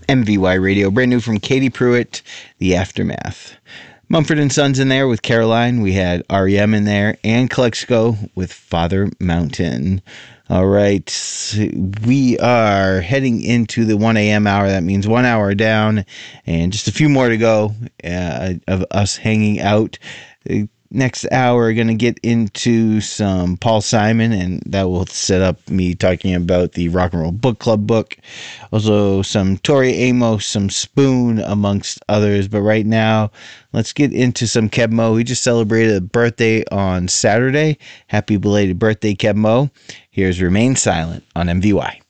MVY Radio, brand new from Katie Pruitt, The Aftermath. Mumford & Sons in there with Caroline. We had REM in there, and Calexico with Father Mountain. All right, we are heading into the 1 a.m. hour. That means 1 hour down and just a few more to go of us hanging out. Next hour, we're going to get into some Paul Simon, and that will set up me talking about the Rock and Roll Book Club book. Also, some Tori Amos, some Spoon, amongst others. But right now, let's get into some Keb Mo. He just celebrated a birthday on Saturday. Happy belated birthday, Keb Mo. Here's Remain Silent on MVY.